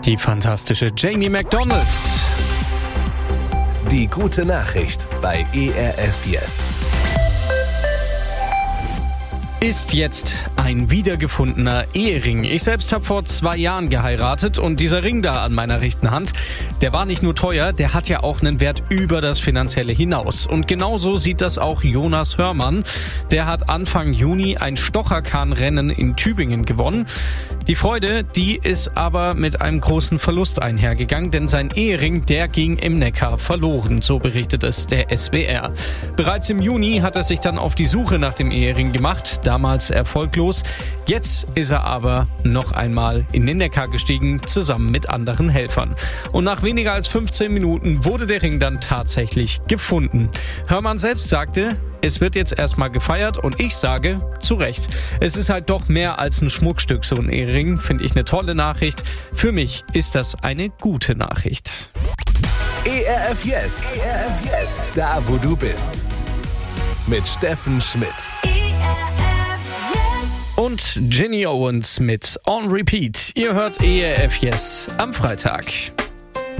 Die fantastische Jamie McDonald. Die gute Nachricht bei ERF Yes. Ist jetzt ein wiedergefundener Ehering. Ich selbst habe vor 2 Jahren geheiratet und dieser Ring da an meiner rechten Hand, der war nicht nur teuer, der hat ja auch einen Wert über das Finanzielle hinaus. Und genauso sieht das auch Jonas Hörmann. Der hat Anfang Juni ein Stocherkran-Rennen in Tübingen gewonnen. Die Freude, die ist aber mit einem großen Verlust einhergegangen, denn sein Ehering, der ging im Neckar verloren, so berichtet es der SWR. Bereits im Juni hat er sich dann auf die Suche nach dem Ehering gemacht, damals erfolglos. Jetzt ist er aber noch einmal in den Neckar gestiegen, zusammen mit anderen Helfern. Und nach weniger als 15 Minuten wurde der Ring dann tatsächlich gefunden. Hörmann selbst sagte, es wird jetzt erstmal gefeiert und ich sage, zu Recht. Es ist halt doch mehr als ein Schmuckstück, so ein Ehering, finde ich eine tolle Nachricht. Für mich ist das eine gute Nachricht. ERF Yes. ERF Yes. Da, wo du bist. Mit Steffen Schmidt. Und Ginny Owens mit On Repeat. Ihr hört ERF Yes am Freitag.